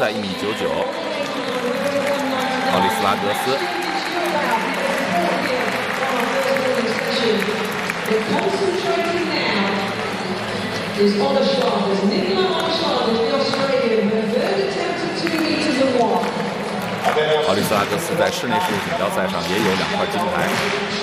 赛1.99米，奥利斯拉格斯。奥利斯拉格斯在室内世锦标赛上也有2块金牌。